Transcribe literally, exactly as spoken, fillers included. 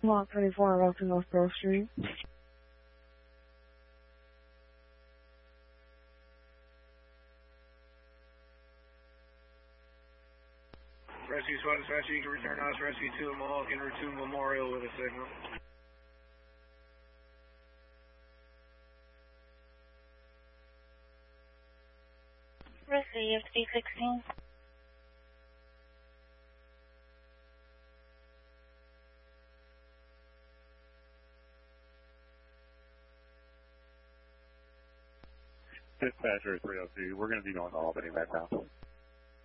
Lot twenty-four, Route to North Grove Street. Rescue Squad dispatcher, you can return house rescue two at Mohawk and route two Memorial with a signal. Received, B sixteen. Dispatcher three oh two, we're going to be going to Albany right now.